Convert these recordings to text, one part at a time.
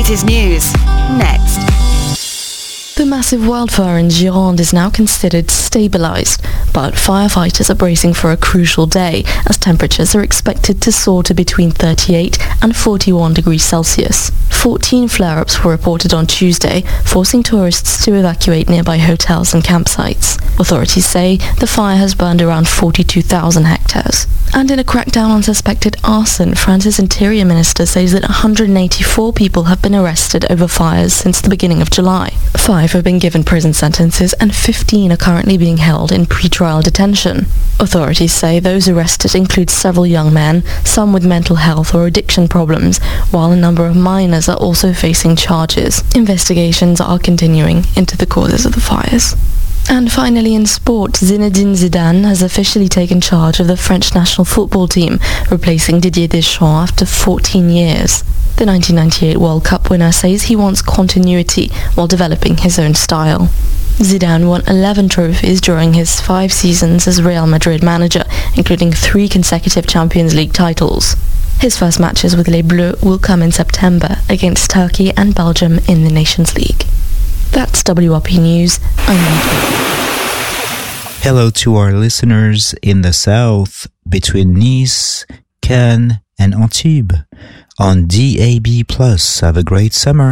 latest news, next. The massive wildfire in Gironde is now considered stabilized, but firefighters are bracing for a crucial day as temperatures are expected to soar to between 38 and 41 degrees Celsius. 14 flare-ups were reported on Tuesday, forcing tourists to evacuate nearby hotels and campsites. Authorities say the fire has burned around 42,000 hectares. And in a crackdown on suspected arson, France's Interior Minister says that 184 people have been arrested over fires since the beginning of July. 5 have been given prison sentences and 15 are currently being held in pre-trial detention. Authorities say those arrested include several young men, some with mental health or addiction problems, while a number of minors are also facing charges. Investigations are continuing into the causes of the fires. And finally in sport, Zinedine Zidane has officially taken charge of the French national football team, replacing Didier Deschamps after 14 years. The 1998 World Cup winner says he wants continuity while developing his own style. Zidane won 11 trophies during his 5 seasons as Real Madrid manager, including 3 consecutive Champions League titles. His first matches with Les Bleus will come in September against Turkey and Belgium in the Nations League. That's WRP News. I'm Nadia. Hello to our listeners in the south, between Nice, Cannes, and Antibes. On DAB+, have a great summer.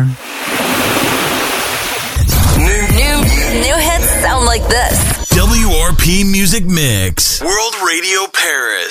New hits sound like this. WRP Music Mix. World Radio Paris.